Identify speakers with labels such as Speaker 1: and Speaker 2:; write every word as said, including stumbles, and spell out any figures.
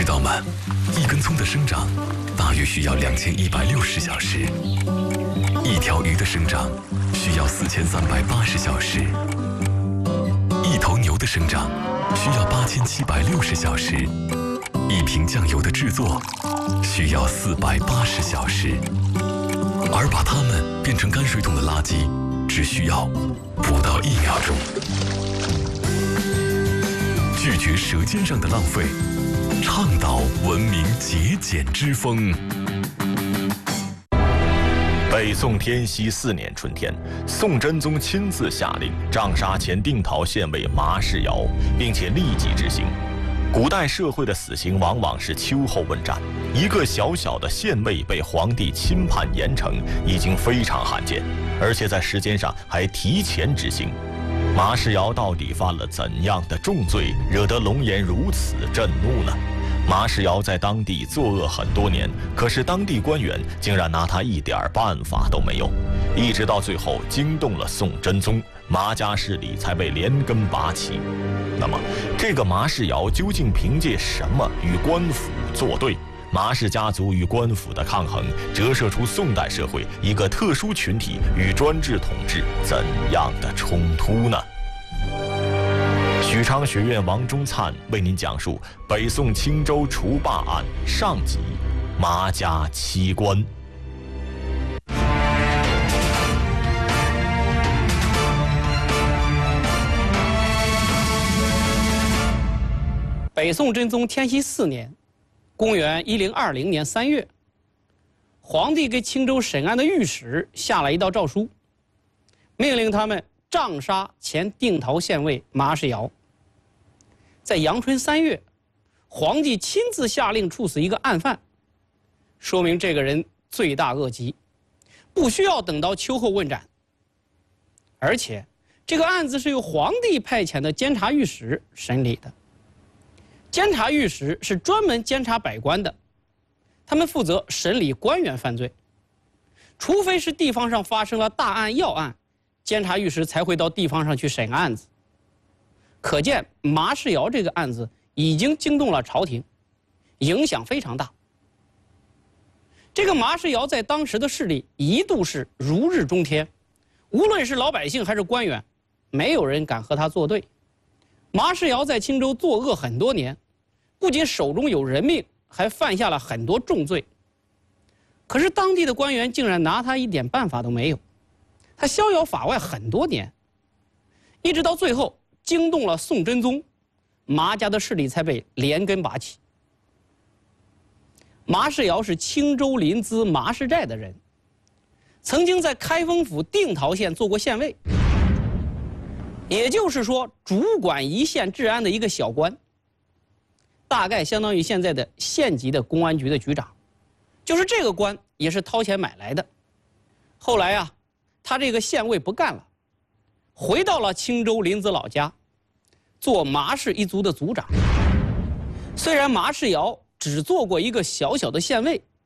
Speaker 1: 道吗？一根葱的生长大约需要两千一百六十小时，一条鱼的生长需要四千三百八十小时，一头牛的生长需要八千七百六十小时，一瓶酱油的制作需要四百八十小时，而把它们变成泔水桶的垃圾只需要不到一秒钟。拒绝舌尖上的浪费，倡导文明节俭之风。
Speaker 2: 北宋天熙四年春天，宋真宗亲自下令杖杀前定陶县尉麻世尧，并且立即执行。古代社会的死刑往往是秋后问斩，一个小小的县尉被皇帝亲判严惩，已经非常罕见，而且在时间上还提前执行。麻世尧到底犯了怎样的重罪，惹得龙颜如此震怒呢？麻世尧在当地作恶很多年，可是当地官员竟然拿他一点办法都没有，一直到最后惊动了宋真宗，麻家势力才被连根拔起。那么，这个麻世尧究竟凭借什么与官府作对？麻氏家族与官府的抗衡，折射出宋代社会一个特殊群体与专制统治怎样的冲突呢？许昌学院王忠灿为您讲述北宋青州除霸案上集：麻家七官。
Speaker 3: 北宋真宗天熙四年，公元一零二零年三月，皇帝给青州审案的御史下了一道诏书，命令他们杖杀前定陶县尉麻世尧。在阳春三月，皇帝亲自下令处死一个案犯，说明这个人罪大恶极，不需要等到秋后问斩。而且，这个案子是由皇帝派遣的监察御史审理的。监察御史是专门监察百官的，他们负责审理官员犯罪，除非是地方上发生了大案要案，监察御史才会到地方上去审案子。可见麻世尧这个案子已经惊动了朝廷，影响非常大。这个麻世尧在当时的势力一度是如日中天，无论是老百姓还是官员，没有人敢和他作对。麻世尧在青州作恶很多年，不仅手中有人命，还犯下了很多重罪。可是当地的官员竟然拿他一点办法都没有，他逍遥法外很多年，一直到最后惊动了宋真宗，麻家的势力才被连根拔起。麻世尧是青州临淄麻市寨的人，曾经在开封府定陶县做过县尉，也就是说主管一县治安的一个小官，大概相当于现在的县级的公安局的局长。就是这个官也是掏钱买来的。后来啊，他这个县尉不干了，回到了青州临淄老家，做麻氏一族的族长。虽然麻世尧只做过一个小小的县尉，